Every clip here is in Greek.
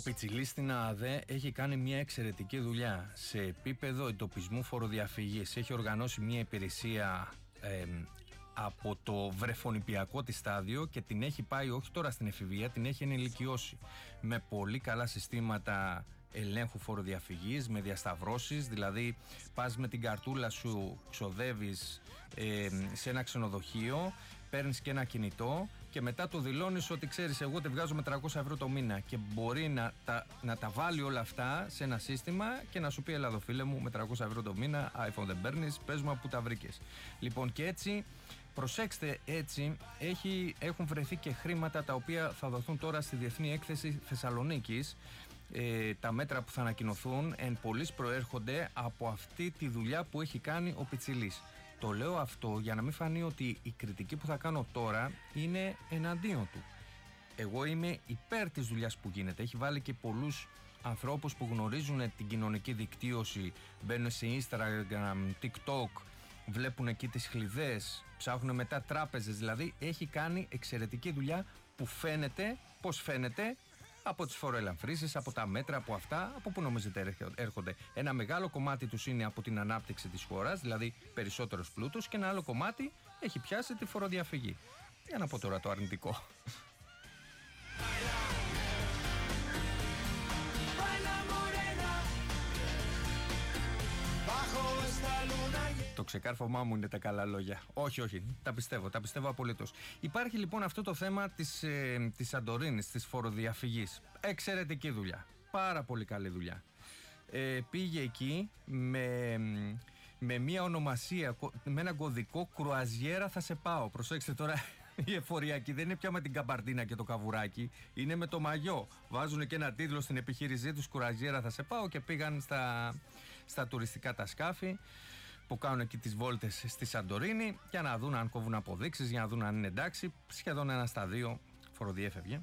Πιτσιλής στην ΑΔΕ έχει κάνει μια εξαιρετική δουλειά σε επίπεδο εντοπισμού φοροδιαφυγής. Έχει οργανώσει μια υπηρεσία από το βρεφονιπιακό της στάδιο και την έχει πάει όχι τώρα στην εφηβεία, την έχει ενηλικιώσει με πολύ καλά συστήματα ελέγχου φοροδιαφυγής, με διασταυρώσεις, δηλαδή πας με την καρτούλα σου, ξοδεύεις σε ένα ξενοδοχείο, παίρνεις και ένα κινητό και μετά το δηλώνεις ότι ξέρεις εγώ te βγάζω με 300 ευρώ το μήνα και μπορεί να τα βάλει όλα αυτά σε ένα σύστημα και να σου πει έλα εδώ φίλε μου με 300 ευρώ το μήνα iPhone δεν παίρνεις, πες μου που τα βρήκες. Λοιπόν και έτσι προσέξτε, έτσι έχουν βρεθεί και χρήματα τα οποία θα δοθούν τώρα στη Διεθνή Έκθεση Θεσσαλονίκης. Τα μέτρα που θα ανακοινωθούν εν πολλοίς προέρχονται από αυτή τη δουλειά που έχει κάνει ο Πιτσιλής. Το λέω αυτό για να μην φανεί ότι η κριτική που θα κάνω τώρα είναι εναντίον του. Εγώ είμαι υπέρ της δουλειάς που γίνεται. Έχει βάλει και πολλούς ανθρώπους που γνωρίζουν την κοινωνική δικτύωση, μπαίνουν σε Instagram, TikTok, βλέπουν εκεί τις χλιδές, ψάχνουν μετά τράπεζες, δηλαδή έχει κάνει εξαιρετική δουλειά που φαίνεται, πώς φαίνεται, από τις φοροελαφρύνσεις, από τα μέτρα, από αυτά, από που νομίζετε έρχονται. Ένα μεγάλο κομμάτι τους είναι από την ανάπτυξη της χώρας, δηλαδή περισσότερος πλούτος, και ένα άλλο κομμάτι έχει πιάσει τη φοροδιαφυγή. Για να πω τώρα το αρνητικό. Το ξεκάρφωμά μου είναι τα καλά λόγια. Όχι, τα πιστεύω απολύτως. Υπάρχει λοιπόν αυτό το θέμα της Σαντορίνης, της φοροδιαφυγής. Εξαιρετική δουλειά, πάρα πολύ καλή δουλειά. Πήγε εκεί με μια ονομασία, με ένα κωδικό κρουαζιέρα θα σε πάω. Προσέξτε τώρα, η εφοριακή δεν είναι πια με την καμπαρντίνα και το καβουράκι, είναι με το μαγιό. Βάζουν και ένα τίτλο στην επιχείρησή τους, κρουαζιέρα θα σε πάω, και πήγαν στα τουριστικά τα σκάφη που κάνουν εκεί τις βόλτες στη Σαντορίνη για να δουν αν κόβουν αποδείξεις, για να δουν αν είναι εντάξει. Σχεδόν ένα στα δύο φοροδιέφευγε.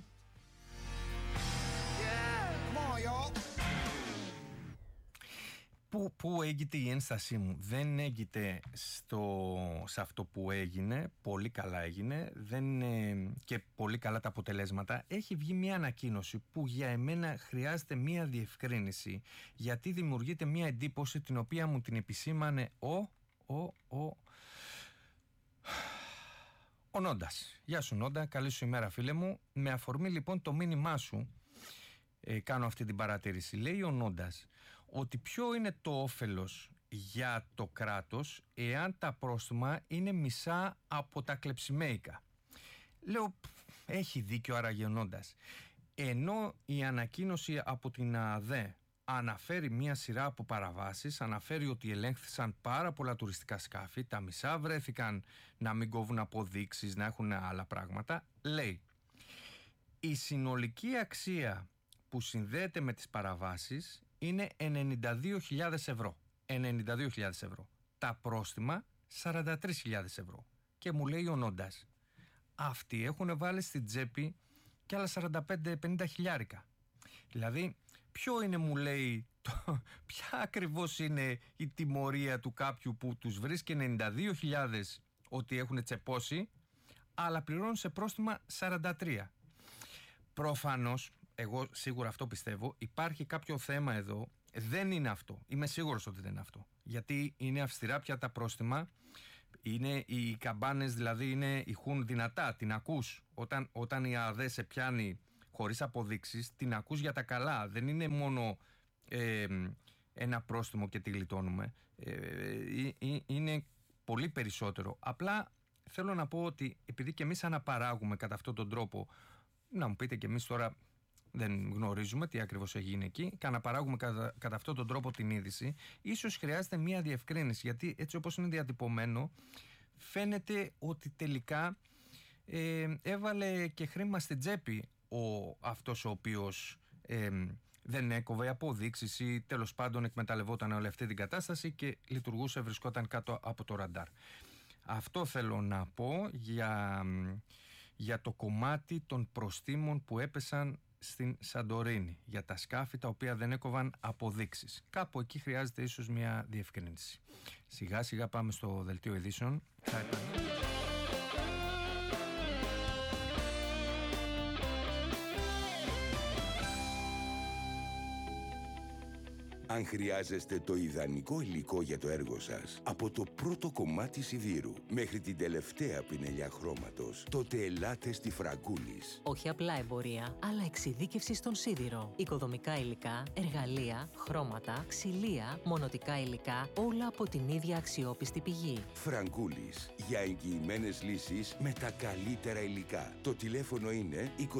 Πού έγκυται η ένστασή μου? Δεν έγκυται σε αυτό που έγινε. Πολύ καλά έγινε. Δεν είναι και πολύ καλά τα αποτελέσματα. Έχει βγει μια ανακοίνωση που για εμένα χρειάζεται μια διευκρίνηση, γιατί δημιουργείται μια εντύπωση την οποία μου την επισήμανε ο Νόντας. Γεια σου Νόντα, καλή σου ημέρα φίλε μου. Με αφορμή λοιπόν το μήνυμά σου κάνω αυτή την παρατήρηση. Λέει ο Νόντας ότι ποιο είναι το όφελος για το κράτος εάν τα πρόστιμα είναι μισά από τα κλεψιμαίικα. Λέω, έχει δίκιο άραγε ο Νόντας. Ενώ η ανακοίνωση από την ΑΔΕ αναφέρει μια σειρά από παραβάσεις, αναφέρει ότι ελέγχθησαν πάρα πολλά τουριστικά σκάφη, τα μισά βρέθηκαν να μην κόβουν αποδείξεις, να έχουν άλλα πράγματα, λέει η συνολική αξία που συνδέεται με τις παραβάσεις είναι 92.000 ευρώ. 92.000 ευρώ. Τα πρόστιμα 43.000 ευρώ. Και μου λέει ο Νόντας, αυτοί έχουν βάλει στην τσέπη και άλλα 45-50 χιλιάρικα. Δηλαδή, ποιο είναι, μου λέει, ποια ακριβώς είναι η τιμωρία του κάποιου που τους βρίσκει 92.000 ότι έχουν τσεπώσει, αλλά πληρώνουν σε πρόστιμα 43. Προφανώς, εγώ σίγουρα αυτό πιστεύω, υπάρχει κάποιο θέμα εδώ. Δεν είναι αυτό. Είμαι σίγουρος ότι δεν είναι αυτό. Γιατί είναι αυστηρά πια τα πρόστιμα. Είναι οι καμπάνες, δηλαδή ηχούν δυνατά. Την ακούς. Όταν η ΑΔΕ σε πιάνει χωρίς αποδείξεις, την ακούς για τα καλά. Δεν είναι μόνο ένα πρόστιμο και τη γλιτώνουμε. Είναι πολύ περισσότερο. Απλά θέλω να πω ότι επειδή και εμείς αναπαράγουμε κατά αυτόν τον τρόπο, να μου πείτε και εμείς τώρα δεν γνωρίζουμε τι ακριβώς έγινε εκεί, και αναπαράγουμε κατά αυτόν τον τρόπο την είδηση, ίσως χρειάζεται μια διευκρίνηση, γιατί έτσι όπως είναι διατυπωμένο φαίνεται ότι τελικά έβαλε και χρήμα στην τσέπη αυτός ο οποίος δεν έκοβε αποδείξεις ή τέλος πάντων εκμεταλλευόταν όλη αυτή την κατάσταση και λειτουργούσε, βρισκόταν κάτω από το ραντάρ. Αυτό θέλω να πω για το κομμάτι των προστίμων που έπεσαν στην Σαντορίνη, για τα σκάφη τα οποία δεν έκοβαν αποδείξεις. Κάπου εκεί χρειάζεται ίσως μια διευκρίνηση. Σιγά σιγά πάμε στο δελτίο ειδήσεων. Αν χρειάζεστε το ιδανικό υλικό για το έργο σας, από το πρώτο κομμάτι σιδήρου μέχρι την τελευταία πινελιά χρώματος, τότε ελάτε στη Φραγκούλης. Όχι απλά εμπορία, αλλά εξειδίκευση στον σίδηρο. Οικοδομικά υλικά, εργαλεία, χρώματα, ξυλία, μονοτικά υλικά, όλα από την ίδια αξιόπιστη πηγή. Φραγκούλης, για εγγυημένες λύσεις με τα καλύτερα υλικά. Το τηλέφωνο είναι 25410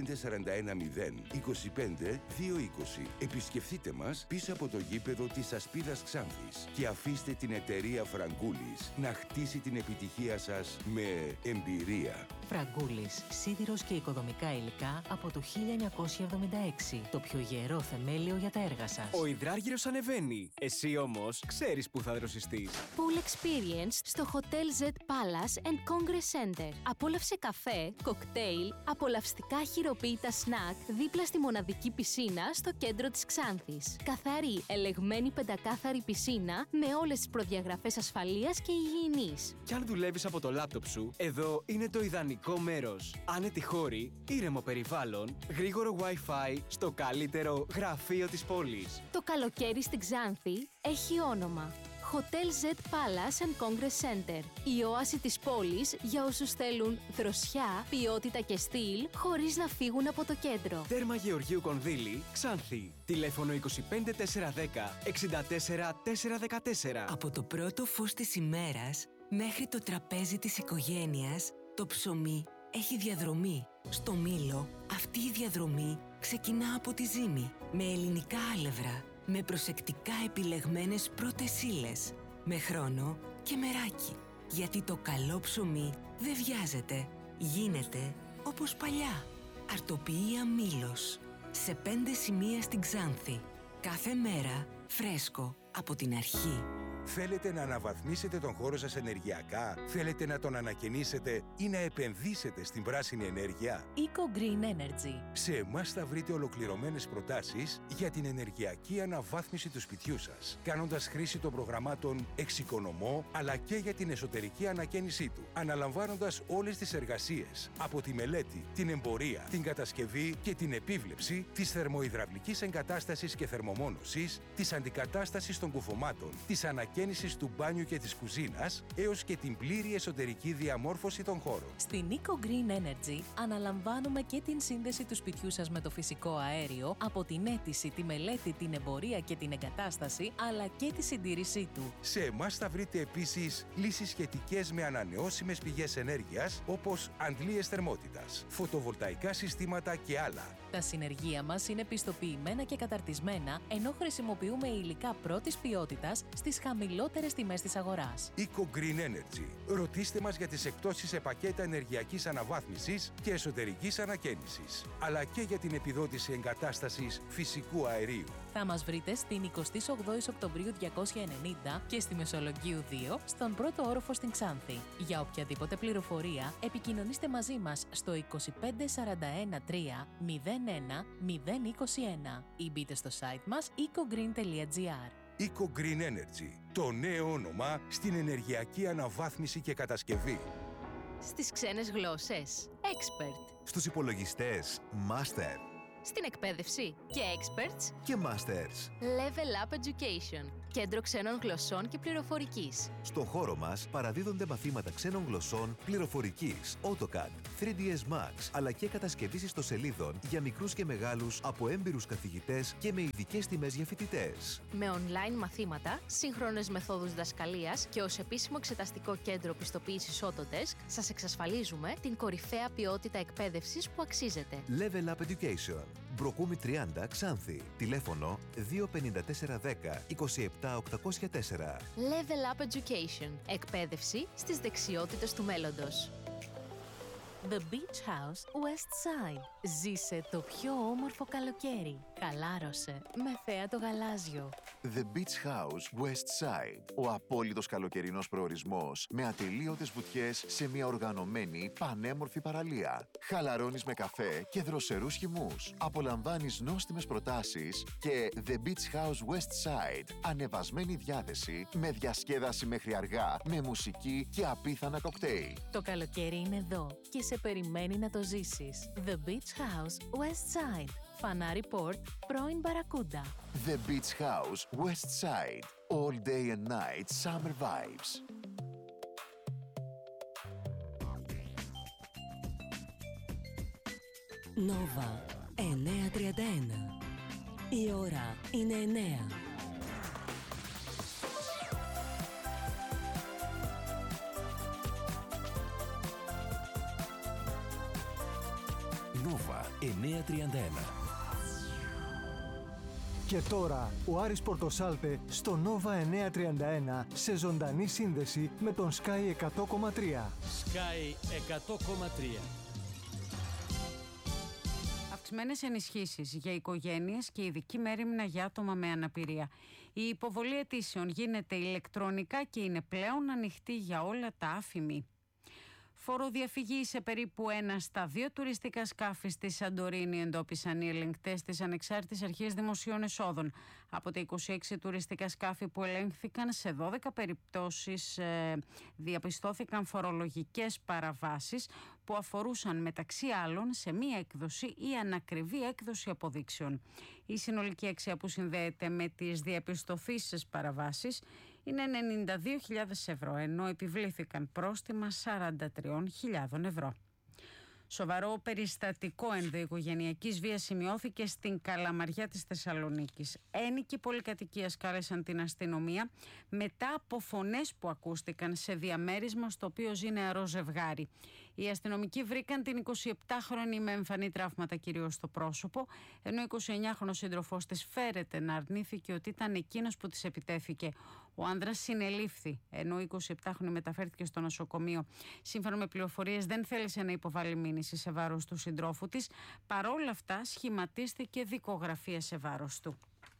25 220. Επισκεφτείτε μας πίσω από το γήπεδο της Ασπίδας Ξάνθης και αφήστε την εταιρεία Φραγκούλης να χτίσει την επιτυχία σας με εμπειρία. Φραγκούλης, σίδηρος και οικοδομικά υλικά από το 1976. Το πιο γερό θεμέλιο για τα έργα σας. Ο υδράργυρος ανεβαίνει. Εσύ όμως ξέρεις που θα δροσιστείς. Pool Experience στο Hotel Z Palace and Congress Center. Απόλαυσε καφέ, κοκτέιλ, απολαυστικά χειροποίητα σνακ δίπλα στη μοναδική πισίνα στο κέντρο της Ξάνθης. Καθαρή, ελεγμένη πεντακάθαρη πισίνα με όλες τις προδιαγραφές ασφαλείας και υγιεινής. Κι αν δουλεύεις από το λάπτοπ σου, εδώ είναι το ιδανικό μέρος. Άνετη χώρη, ήρεμο περιβάλλον, γρήγορο Wi-Fi στο καλύτερο γραφείο της πόλης. Το καλοκαίρι στην Ξάνθη έχει όνομα. Hotel Z Palace and Congress Center. Η όαση της πόλης για όσους θέλουν δροσιά, ποιότητα και στυλ, χωρίς να φύγουν από το κέντρο. Τέρμα Γεωργίου Κονδύλη, Ξάνθη. Τηλέφωνο 25410 64414. Από το πρώτο φως της ημέρας μέχρι το τραπέζι της οικογένειας, το ψωμί έχει διαδρομή. Στο Μήλο, αυτή η διαδρομή ξεκινά από τη ζύμη, με ελληνικά άλευρα, με προσεκτικά επιλεγμένες πρώτες ύλες, με χρόνο και μεράκι. Γιατί το καλό ψωμί δεν βιάζεται, γίνεται όπως παλιά. Αρτοποιία Μήλος, σε 5 σημεία στην Ξάνθη. Κάθε μέρα φρέσκο από την αρχή. Θέλετε να αναβαθμίσετε τον χώρο σας ενεργειακά? Θέλετε να τον ανακαινήσετε ή να επενδύσετε στην πράσινη ενέργεια? Eco Green Energy. Σε εμάς θα βρείτε ολοκληρωμένες προτάσεις για την ενεργειακή αναβάθμιση του σπιτιού σας, κάνοντας χρήση των προγραμμάτων Εξοικονομώ, αλλά και για την εσωτερική ανακαίνισή του, αναλαμβάνοντας όλες τις εργασίες, από τη μελέτη, την εμπορία, την κατασκευή και την επίβλεψη της θερμοϊδραυλικής εγκατάστασης και θερμομόνωσης, της αντικατάστασης των κουφωμάτων, της ανακαίνισης του μπάνιου και της κουζίνας, έως και την πλήρη εσωτερική διαμόρφωση των χώρων. Στην Eco Green Energy αναλαμβάνουμε και την σύνδεση του σπιτιού σας με το φυσικό αέριο, από την αίτηση, τη μελέτη, την εμπορία και την εγκατάσταση, αλλά και τη συντήρησή του. Σε εμάς θα βρείτε επίσης λύσεις σχετικές με ανανεώσιμες πηγές ενέργειας, όπως αντλίες θερμότητας, φωτοβολταϊκά συστήματα και άλλα. Τα συνεργεία μας είναι πιστοποιημένα και καταρτισμένα, ενώ χρησιμοποιούμε υλικά πρώτης ποιότητας στις χαμηλότερες τιμές της αγοράς. Eco Green Energy. Ρωτήστε μας για τις εκπτώσεις σε πακέτα ενεργειακής αναβάθμισης και εσωτερικής ανακαίνισης, αλλά και για την επιδότηση εγκατάστασης φυσικού αερίου. Θα μας βρείτε στην 28 Οκτωβρίου 290 και στη Μεσολογγίου 2, στον πρώτο όροφο στην Ξάνθη. Για οποιαδήποτε πληροφορία, επικοινωνήστε μαζί μας στο 2541 3 01 021 ή μπείτε στο site μας ecogreen.gr. Eco Green Energy. Το νέο όνομα στην ενεργειακή αναβάθμιση και κατασκευή. Στις ξένες γλώσσες, Expert. Στους υπολογιστές, Master. Στην εκπαίδευση και Experts, Και Masters. Level Up Education. Κέντρο ξένων γλωσσών και πληροφορικής. Στο χώρο μας παραδίδονται μαθήματα ξένων γλωσσών, πληροφορικής, AutoCAD, 3ds Max, αλλά και κατασκευής ιστοσελίδων για μικρούς και μεγάλους από έμπειρους καθηγητές και με ειδικές τιμές για φοιτητές. Με online μαθήματα, σύγχρονες μεθόδους διδασκαλίας και ως επίσημο εξεταστικό κέντρο πιστοποίησης Autodesk, σας εξασφαλίζουμε την κορυφαία ποιότητα εκπαίδευσης που αξίζετε. Level Up Education. Μπροκούμι 30 Ξάνθη. Τηλέφωνο 25410 27804. Level Up Education. Εκπαίδευση στις δεξιότητες του μέλλοντος. The Beach House West Side. Ζήσε το πιο όμορφο καλοκαίρι. Χαλάρωσε με θέα το γαλάζιο. The Beach House West Side. Ο απόλυτος καλοκαιρινός προορισμός με ατελείωτες βουτιές σε μια οργανωμένη πανέμορφη παραλία. Χαλαρώνεις με καφέ και δροσερούς χυμούς. Απολαμβάνεις νόστιμες προτάσεις και The Beach House West Side. Ανεβασμένη διάθεση με διασκέδαση μέχρι αργά, με μουσική και απίθανα κοκτέιλ. Το καλοκαίρι είναι εδώ και σε περιμένει να το ζήσεις. The Beach House West Side. Φανάρι Port, πρώην Μπαρακούντα. The Beach House West Side. All day and night summer vibes. Νόβα 9:31. Η ώρα είναι 9. Νόβα 9:31. Και τώρα ο Άρης Πορτοσάλτε στο Νόβα 9:31 σε ζωντανή σύνδεση με τον Sky 100,3. Sky 100,3. Αυξημένες ενισχύσεις για οικογένειες και ειδική μέριμνα για άτομα με αναπηρία. Η υποβολή αιτήσεων γίνεται ηλεκτρονικά και είναι πλέον ανοιχτή για όλα τα άφημη. Φοροδιαφυγή σε περίπου 1 στα 2 τουριστικά σκάφη στη Σαντορίνη εντόπισαν οι ελεγκτές της Ανεξάρτητης Αρχής Δημοσίων Εσόδων. Από τα 26 τουριστικά σκάφη που ελέγχθηκαν, σε 12 περιπτώσεις διαπιστώθηκαν φορολογικές παραβάσεις που αφορούσαν μεταξύ άλλων σε μία έκδοση ή ανακριβή έκδοση αποδείξεων. Η συνολική αξία που συνδέεται με τις διαπιστωθήσεις παραβάσεις είναι 92.000 ευρώ, ενώ επιβλήθηκαν πρόστιμα 43.000 ευρώ. Σοβαρό περιστατικό ενδοοικογενειακής βίας σημειώθηκε στην Καλαμαριά της Θεσσαλονίκης. Ένοικοι πολυκατοικίας κάλεσαν την αστυνομία μετά από φωνές που ακούστηκαν σε διαμέρισμα στο οποίο ζει νεαρό ζευγάρι. Οι αστυνομικοί βρήκαν την 27χρονη με εμφανή τραύματα κυρίως στο πρόσωπο, ενώ ο 29χρονος σύντροφός της φέρεται να αρνήθηκε ότι ήταν εκείνος που της επιτέθηκε. Ο άνδρας συνελήφθη, ενώ η 27χρονη μεταφέρθηκε στο νοσοκομείο. Σύμφωνα με πληροφορίες, δεν θέλησε να υποβάλει μήνυση σε βάρος του συντρόφου της. Παρόλα αυτά, σχηματίστηκε δικογραφία σε βάρος του.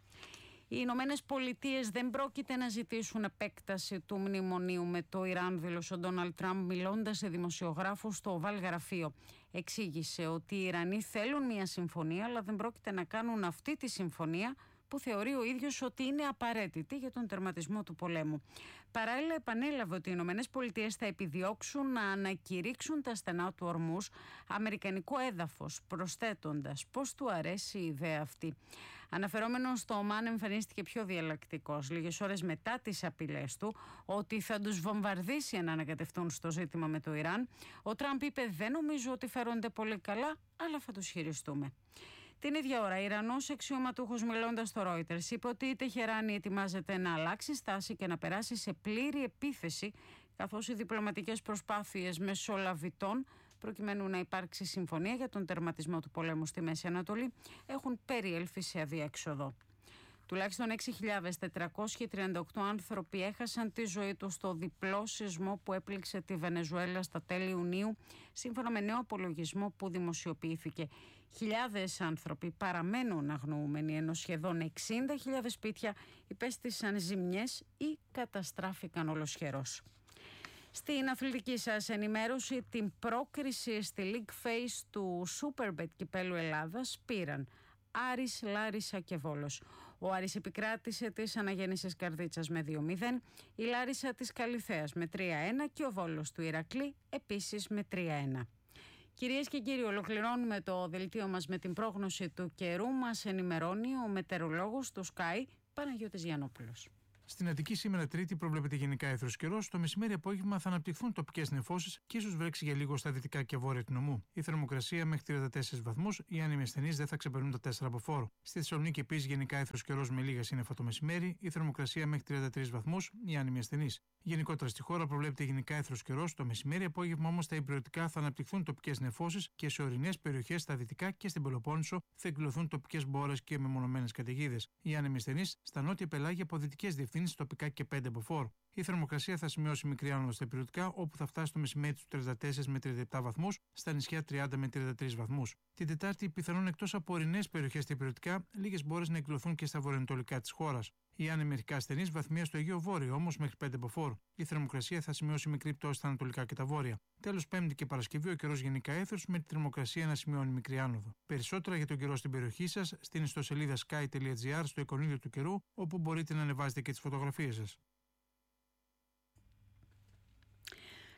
Οι Ηνωμένες Πολιτείες δεν πρόκειται να ζητήσουν επέκταση του μνημονίου με το Ιράν, δήλωσε ο Ντόναλντ Τραμπ μιλώντας σε δημοσιογράφους στο Οβάλ Γραφείο. Εξήγησε ότι οι Ιρανοί θέλουν μια συμφωνία, αλλά δεν πρόκειται να κάνουν αυτή τη συμφωνία που θεωρεί ο ίδιος ότι είναι απαραίτητη για τον τερματισμό του πολέμου. Παράλληλα, επανέλαβε ότι οι Ηνωμένες Πολιτείες θα επιδιώξουν να ανακηρύξουν τα στενά του Ορμούζ αμερικανικό έδαφος, προσθέτοντας πως του αρέσει η ιδέα αυτή. Αναφερόμενος στο Ομάν, εμφανίστηκε πιο διαλλακτικός λίγες ώρες μετά τις απειλές του ότι θα τους βομβαρδίσει αν ανακατευτούν στο ζήτημα με το Ιράν. Ο Τραμπ είπε: «Δεν νομίζω ότι φέρονται πολύ καλά, αλλά θα τους χειριστούμε». Την ίδια ώρα, Ιρανός αξιωματούχος μιλώντας στο Reuters είπε ότι η Τεχεράνη ετοιμάζεται να αλλάξει στάση και να περάσει σε πλήρη επίθεση, καθώς οι διπλωματικές προσπάθειες μεσολαβητών προκειμένου να υπάρξει συμφωνία για τον τερματισμό του πολέμου στη Μέση Ανατολή έχουν περιέλθει σε αδιέξοδο. Τουλάχιστον 6.438 άνθρωποι έχασαν τη ζωή τους στο διπλό σεισμό που έπληξε τη Βενεζουέλα στα τέλη Ιουνίου, σύμφωνα με νέο απολογισμό που δημοσιοποιήθηκε. Χιλιάδες άνθρωποι παραμένουν αγνοούμενοι, ενώ σχεδόν 60.000 σπίτια υπέστησαν ζημιές ή καταστράφηκαν ολοσχερώς. Στην αθλητική σας ενημέρωση, την πρόκριση στη League Phase του Superbet κυπέλλου Ελλάδας πήραν Άρης, Λάρισα και Βόλος. Ο Άρης επικράτησε της Αναγέννησης Καρδίτσας με 2-0, η Λάρισα της Καλιθέας με 3-1 και ο Βόλος του Ηρακλή επίσης με 3-1. Κυρίες και κύριοι, ολοκληρώνουμε το δελτίο μας με την πρόγνωση του καιρού. Μας ενημερώνει ο μετεωρολόγος του Sky, Παναγιώτης Γιαννόπουλος. Στην Αττική σήμερα Τρίτη προβλέπεται γενικά έθρος καιρός. Το μεσημέρι-απόγευμα θα αναπτυχθούν τοπικές νεφώσεις και ίσως βρέξει για λίγο στα δυτικά και βόρεια του νομού. Η θερμοκρασία μέχρι 34 βαθμούς, οι άνεμοι ασθενείς δεν θα ξεπερνούν τα 4 από φόρο. Στη Θεσσαλονίκη επίσης γενικά έθρος καιρός με λίγα σύννεφα το μεσημέρι, η θερμοκρασία μέχρι 33 βαθμούς, οι άνεμοι ασθενείς. Γενικότερα στη χώρα προβλέπεται γενικά έθρος καιρός. Το μεσημέρι-απόγευμα όμως τα υπηρετικά θα αναπτυχθούν τοπικές νεφώσεις και σε ορεινές περιοχές στα δυτικά και στην Πελοπόννησο θα εκδηλωθούν τοπικές μπόρες και μεμονωμένες καταιγίδες. Οι άνεμοι ασθενείς στα νότια πελάγια από δυτικές διευθύνσεις τοπικά και 5 από φόρ. Η θερμοκρασία θα σημειώσει μικρή άνοδο στα υπηρετικά, όπου θα φτάσει το μεσημέρι του 34 με 37 βαθμούς, στα νησιά 30 με 33 βαθμούς. Την Τετάρτη, πιθανόν εκτός από ορεινές περιοχές στα υπηρετικά, λίγες μπόρες να εκδηλωθούν και στα βορειοανατολικά της χώρας. Οι άνεμοι μερικά ασθενείς βαθμία στο Αιγαίο Βόρειο, όμως μέχρι 5 από φόρ. Η θερμοκρασία θα σημειώσει μικρή πτώση στα ανατολικά και τα βόρεια. Τέλος, Πέμπτη και Παρασκευή ο καιρός γενικά έθρος, με τη θερμοκρασία να σημειώνει μικρή άνοδο. Περισσότερα για τον καιρό στην περιοχή σας στην ιστοσελίδα sky.gr στο εικονίδιο του καιρού, όπου μπορείτε να ανεβάζετε και τις φωτογραφίες σας.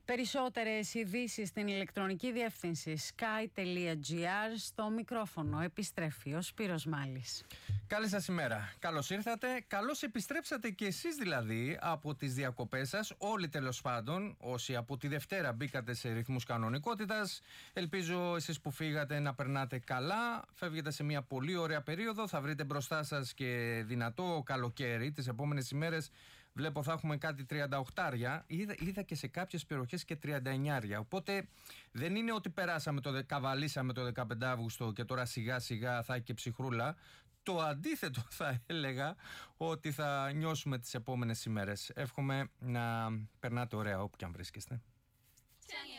Περισσότερες ειδήσεις στην ηλεκτρονική διεύθυνση sky.gr. Στο μικρόφωνο επιστρέφει ο Σπύρος Μάλης. Καλή σας ημέρα. Καλώς ήρθατε. Καλώς επιστρέψατε και εσείς δηλαδή από τις διακοπές σας. Όλοι τέλος πάντων, όσοι από τη Δευτέρα μπήκατε σε ρυθμούς κανονικότητας. Ελπίζω εσείς που φύγατε να περνάτε καλά. Φεύγετε σε μια πολύ ωραία περίοδο. Θα βρείτε μπροστά σας και δυνατό καλοκαίρι. Τις επόμενες ημέρες βλέπω θα έχουμε κάτι 38άρια. Είδα και σε κάποιες περιοχές και 39άρια. Οπότε δεν είναι ότι καβαλήσαμε το 15 Αύγουστο και τώρα σιγά σιγά θα έχει και ψυχρούλα. Το αντίθετο θα έλεγα, ότι θα νιώσουμε τις επόμενες ημέρες. Εύχομαι να περνάτε ωραία όπου και αν βρίσκεστε.